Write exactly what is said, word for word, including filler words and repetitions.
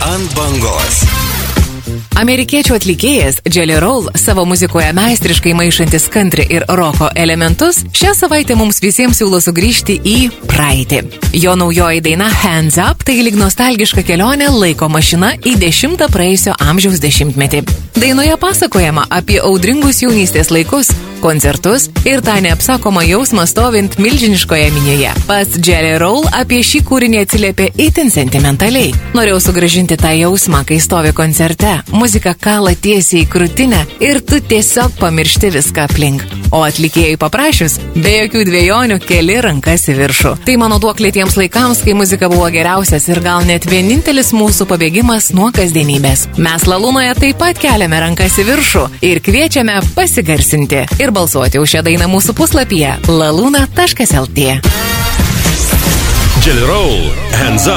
Ant bangos. Amerikiečių atlikėjas Jelly Roll savo muzikoje meistriškai maišantis country ir roko elementus šią savaitę mums visiems siūlo sugrįžti į praeitį. Jo naujoji daina Hands Up tai lyg nostalgiška kelionė laiko mašina į dešimtą praėjusio amžiaus dešimtmetį. Dainoje pasakojama apie audringus jaunystės laikus, koncertus ir tą neapsakomą jausmą stovint milžiniškoje minioje. Pats Jelly Roll apie šį kūrinį atsiliepė itin sentimentaliai. Norėjau sugrąžinti tą jausmą, kai stovi koncerte. Muzika kala tiesiai į krūtinę ir tu tiesiog pamiršti viską aplink. O atlikėjui paprašius, be jokių dviejonių keli rankas į viršų. Tai mano duoklė tiems laikams, kai muzika buvo geriausias ir gal net vienintelis mūsų pabėgimas nuo kasdienybės. Mes Lalūnoje taip pat keliame rankas į viršų ir kviečiame pasigarsinti ir balsuoti už šią dainą mūsų puslapyje laluna taškas lt. Jelly Roll, Hands Up.